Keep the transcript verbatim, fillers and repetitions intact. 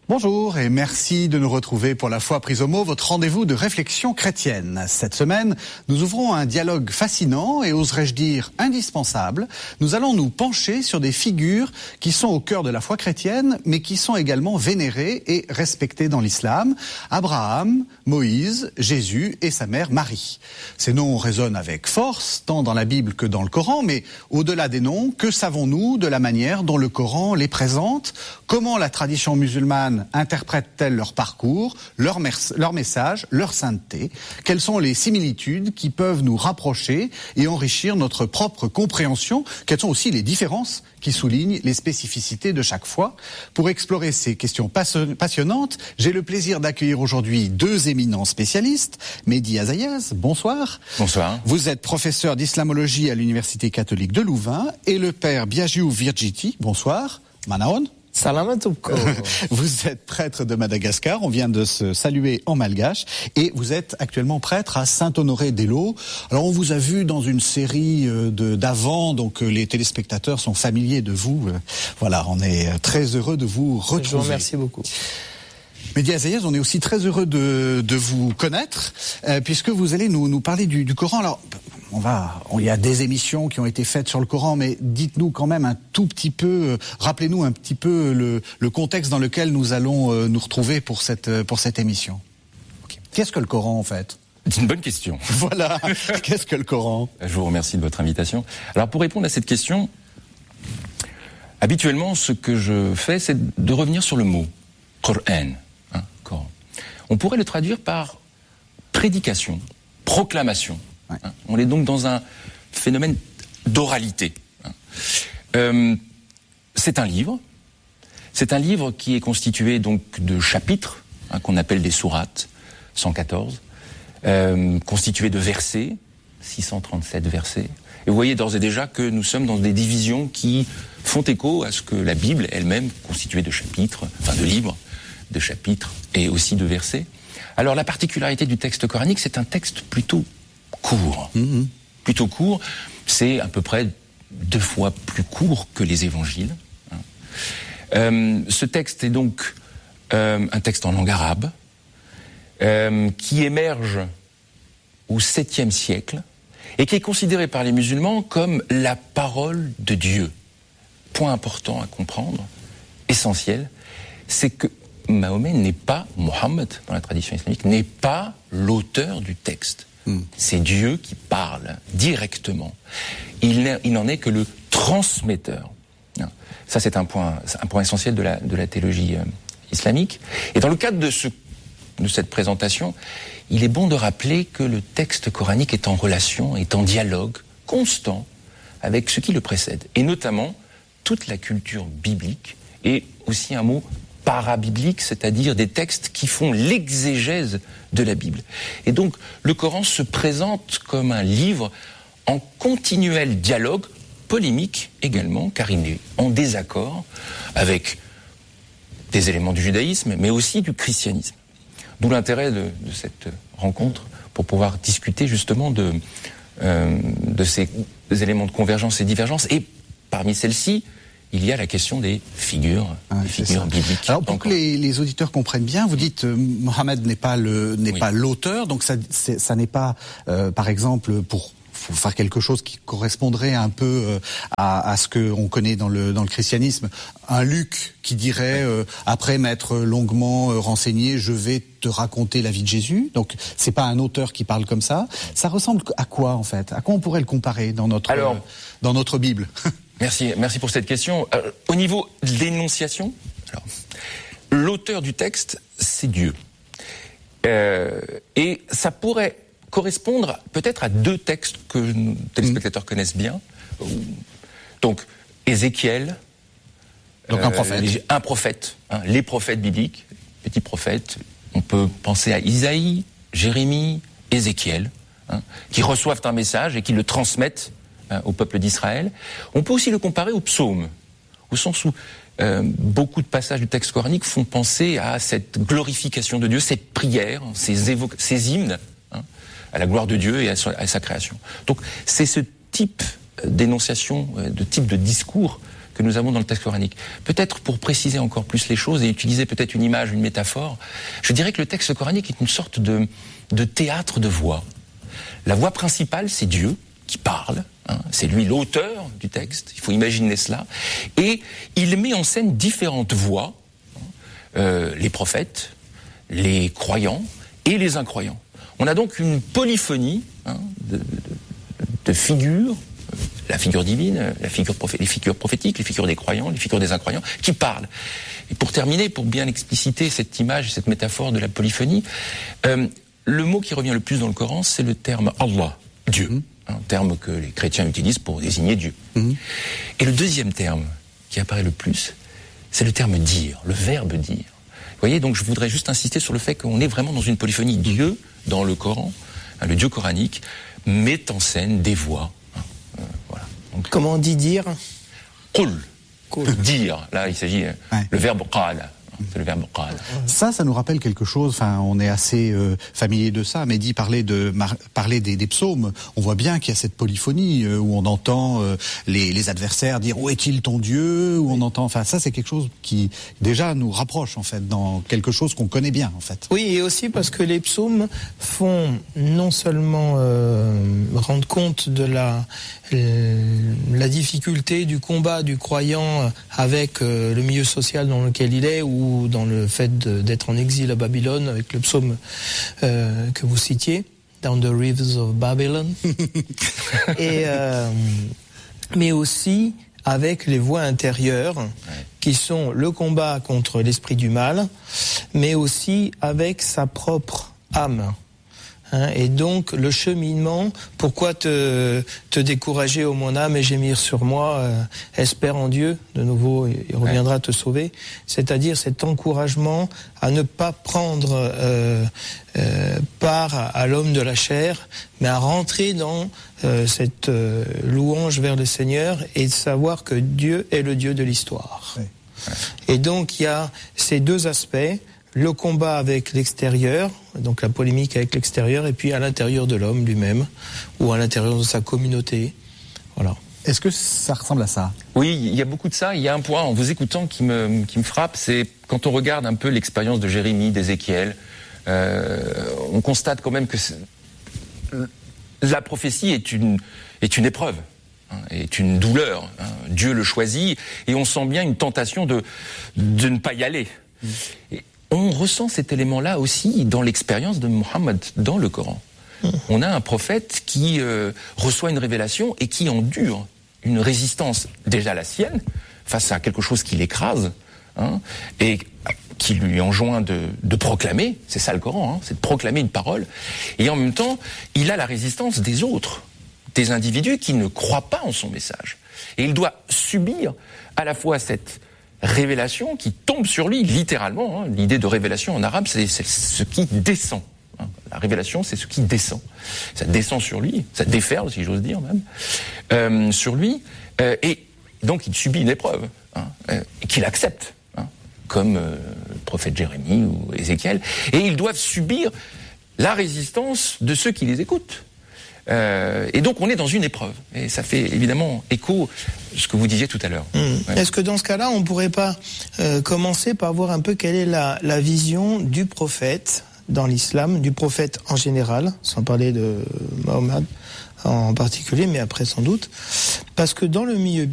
Bonjour et merci de nous retrouver pour La Foi prise au mot, votre rendez-vous de réflexion chrétienne. Cette semaine, nous ouvrons un dialogue fascinant et oserais-je dire indispensable. Nous allons nous pencher sur des figures qui sont au cœur de la foi chrétienne, mais qui sont également vénérées et respectées dans l'islam. Abraham, Moïse, Jésus et sa mère Marie. Ces noms résonnent avec force, tant dans la Bible que dans le Coran, mais au-delà des noms, que savons-nous de la manière dont le Coran les présente? Comment la tradition musulmane interprètent-elles leur parcours, leur, leur message, leur sainteté? Quelles sont les similitudes qui peuvent nous rapprocher et enrichir notre propre compréhension? Quelles sont aussi les différences qui soulignent les spécificités de chaque foi? Pour explorer ces questions passionnantes, j'ai le plaisir d'accueillir aujourd'hui deux éminents spécialistes. Mehdi Azayez, bonsoir. Bonsoir. Vous êtes professeur d'islamologie à l'Université catholique de Louvain et le père Biagiou Virgiti, bonsoir. Manaon. Salam alaikum. Vous êtes prêtre de Madagascar, on vient de se saluer en malgache, et vous êtes actuellement prêtre à Saint-Honoré-d'Eylau. Alors on vous a vu dans une série de d'avant, donc les téléspectateurs sont familiers de vous. Voilà, on est très heureux de vous retrouver. Je vous remercie beaucoup. Mehdi Azayez, on est aussi très heureux de, de vous connaître, euh, puisque vous allez nous, nous parler du, du Coran. Alors, on va, on, il y a des émissions qui ont été faites sur le Coran, mais dites-nous quand même un tout petit peu, euh, rappelez-nous un petit peu le, le contexte dans lequel nous allons euh, nous retrouver pour cette, pour cette émission. Okay. Qu'est-ce que le Coran, en fait ? C'est une bonne question. Voilà, qu'est-ce que le Coran ? Je vous remercie de votre invitation. Alors, pour répondre à cette question, habituellement, ce que je fais, c'est de revenir sur le mot « Qur'an ». On pourrait le traduire par prédication, proclamation. Ouais. Hein. On est donc dans un phénomène d'oralité. Hein. Euh, c'est un livre. C'est un livre qui est constitué donc de chapitres, hein, qu'on appelle des sourates, cent quatorze, euh, constitué de versets, six cent trente-sept versets. Et vous voyez d'ores et déjà que nous sommes dans des divisions qui font écho à ce que la Bible elle-même, constituée de chapitres, enfin de livres, de chapitres et aussi de versets. Alors la particularité du texte coranique, c'est un texte plutôt court. Mmh. Plutôt court, c'est à peu près deux fois plus court que les évangiles. Euh, ce texte est donc euh, un texte en langue arabe euh, qui émerge au septième siècle et qui est considéré par les musulmans comme la parole de Dieu. Point important à comprendre, essentiel, c'est que Mahomet n'est pas, Mohammed, dans la tradition islamique, n'est pas l'auteur du texte. Mm. C'est Dieu qui parle directement. Il, il n'en est que le transmetteur. Ça, c'est un point, un point essentiel de la, de la théologie euh, islamique. Et dans le cadre de, ce, de cette présentation, il est bon de rappeler que le texte coranique est en relation, est en dialogue constant avec ce qui le précède. Et notamment, toute la culture biblique et aussi un mot parabibliques, c'est-à-dire des textes qui font l'exégèse de la Bible. Et donc, le Coran se présente comme un livre en continuel dialogue, polémique également, car il est en désaccord avec des éléments du judaïsme, mais aussi du christianisme. D'où l'intérêt de, de cette rencontre, pour pouvoir discuter justement de, euh, de ces éléments de convergence et divergence, et parmi celles-ci, il y a la question des figures, ah, des figures bibliques. Alors pour Encore. que les, les auditeurs comprennent bien, vous dites euh, Mohammed n'est pas le n'est oui. pas l'auteur, donc ça c'est, ça n'est pas euh, par exemple pour faut faire quelque chose qui correspondrait un peu euh, à, à ce que on connaît dans le dans le christianisme, un Luc qui dirait euh, après m'être longuement euh, renseigné, je vais te raconter la vie de Jésus. Donc c'est pas un auteur qui parle comme ça. Ça ressemble à quoi en fait? À quoi on pourrait le comparer dans notre Alors, euh, dans notre Bible? Merci, merci pour cette question. Euh, au niveau de l'énonciation, alors, l'auteur du texte, c'est Dieu. Euh, et ça pourrait correspondre peut-être à deux textes que nos téléspectateurs mmh. connaissent bien. Donc, Ézéchiel. Donc euh, un prophète. Les, un prophète, hein, les prophètes bibliques, petits prophètes. On peut penser à Isaïe, Jérémie, Ézéchiel, hein, qui reçoivent un message et qui le transmettent au peuple d'Israël. On peut aussi le comparer aux psaumes, au sens où euh, beaucoup de passages du texte coranique font penser à cette glorification de Dieu, cette prière, ces, évo- ces hymnes hein, à la gloire de Dieu et à sa, à sa création. Donc c'est ce type d'énonciation, de type de discours que que nous avons dans le texte coranique. Peut-être pour préciser encore plus les choses et utiliser peut-être une image, une métaphore, je dirais que le texte coranique est une sorte de, de théâtre de voix. La voix principale, c'est Dieu qui parle, hein, c'est lui l'auteur du texte, il faut imaginer cela, et il met en scène différentes voix, euh, les prophètes, les croyants et les incroyants. On a donc une polyphonie hein, de, de, de figures, la figure divine, la figure prophé- les figures prophétiques, les figures des croyants, les figures des incroyants, qui parlent. Et pour terminer, pour bien expliciter cette image, cette métaphore de la polyphonie, euh, le mot qui revient le plus dans le Coran, c'est le terme Allah, Dieu, mmh. un terme que les chrétiens utilisent pour désigner Dieu. Mmh. Et le deuxième terme qui apparaît le plus, c'est le terme dire, le verbe dire. Vous voyez, donc je voudrais juste insister sur le fait qu'on est vraiment dans une polyphonie. Dieu, dans le Coran, hein, le Dieu coranique, met en scène des voix. Hein, euh, voilà. Donc, comment on dit dire? Qul. Cool. Dire. Là, il s'agit ouais. le verbe qala. C'est le verbe qala. Ça, ça nous rappelle quelque chose. Enfin, on est assez euh, familier de ça. Mais dit parler de mar- parler des, des psaumes, on voit bien qu'il y a cette polyphonie euh, où on entend euh, les, les adversaires dire où est-il ton Dieu, où on entend. Enfin, ça, c'est quelque chose qui déjà nous rapproche en fait dans quelque chose qu'on connaît bien en fait. Oui, et aussi parce que les psaumes font non seulement euh, rendre compte de la euh, la difficulté du combat du croyant avec euh, le milieu social dans lequel il est ou dans le fait de, d'être en exil à Babylone avec le psaume euh, que vous citiez, Down the Rivers of Babylon, et euh, mais aussi avec les voies intérieures qui sont le combat contre l'esprit du mal, mais aussi avec sa propre âme. Hein, et donc le cheminement, pourquoi te, te décourager ô mon âme et gémir sur moi, euh, espère en Dieu, de nouveau il reviendra te sauver, c'est-à-dire cet encouragement à ne pas prendre euh, euh, part à, à l'homme de la chair, mais à rentrer dans euh, cette euh, louange vers le Seigneur et de savoir que Dieu est le Dieu de l'histoire. Oui. Et donc il y a ces deux aspects, le combat avec l'extérieur, donc la polémique avec l'extérieur, et puis à l'intérieur de l'homme lui-même, ou à l'intérieur de sa communauté. Voilà. Est-ce que ça ressemble à ça? Oui, il y a beaucoup de ça. Il y a un point, en vous écoutant, qui me, qui me frappe, c'est quand on regarde un peu l'expérience de Jérémie, d'Ézéchiel, euh, on constate quand même que la prophétie est une, est une épreuve, hein, est une douleur. Hein. Dieu le choisit, et on sent bien une tentation de, de ne pas y aller. Mmh. Et, on ressent cet élément-là aussi dans l'expérience de Mohammed dans le Coran. Mmh. On a un prophète qui euh, reçoit une révélation et qui endure une résistance, déjà la sienne, face à quelque chose qui l'écrase, hein, et qui lui enjoint de, de proclamer, c'est ça le Coran, hein, c'est de proclamer une parole, et en même temps, il a la résistance des autres, des individus qui ne croient pas en son message. Et il doit subir à la fois cette révélation qui tombe sur lui, littéralement. Hein. L'idée de révélation en arabe, c'est, c'est ce qui descend. Hein. La révélation, c'est ce qui descend. Ça descend sur lui, ça déferle, si j'ose dire même, euh, sur lui. Euh, et donc, il subit une épreuve, hein, euh, qu'il accepte, hein, comme euh, le prophète Jérémie ou Ézéchiel. Et ils doivent subir la résistance de ceux qui les écoutent. Euh, et donc on est dans une épreuve, et ça fait évidemment écho à ce que vous disiez tout à l'heure. Mmh. Ouais. Est-ce que dans ce cas-là, on ne pourrait pas euh, commencer par voir un peu quelle est la, la vision du prophète dans l'islam, du prophète en général, sans parler de Mohammed en particulier, mais après sans doute, parce que dans le milieu